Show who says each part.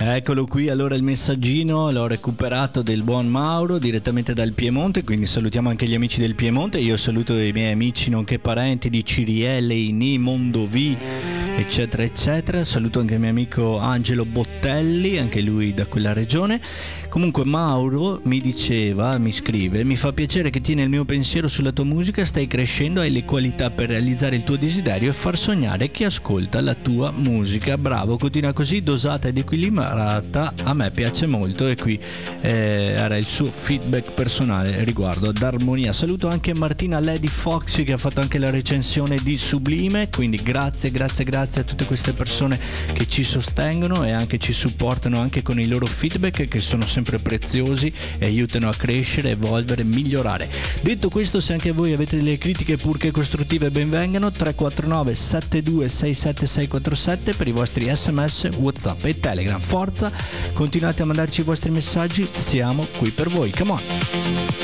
Speaker 1: Eccolo qui, allora il messaggino l'ho recuperato del buon Mauro direttamente dal Piemonte, quindi salutiamo anche gli amici del Piemonte. Io saluto i miei amici nonché parenti di Cirielle, Ini, Mondovì, eccetera eccetera. Saluto anche il mio amico Angelo Bottelli, anche lui da quella regione. Comunque Mauro mi diceva, mi scrive: mi fa piacere che tieni il mio pensiero sulla tua musica, stai crescendo, hai le qualità per realizzare il tuo desiderio e far sognare chi ascolta la tua musica. Bravo, continua così, dosata ed equilibrata, a me piace molto. E qui era il suo feedback personale riguardo ad Armonia. Saluto anche Martina Lady Foxy, che ha fatto anche la recensione di Sublime, quindi grazie a tutte queste persone che ci sostengono e anche ci supportano anche con i loro feedback, che sono sempre preziosi e aiutano a crescere, evolvere, migliorare. Detto questo, se anche voi avete delle critiche purché costruttive, benvengano. 349 7267 647 per i vostri SMS, WhatsApp e Telegram. Forza, continuate a mandarci i vostri messaggi, siamo qui per voi. Come on!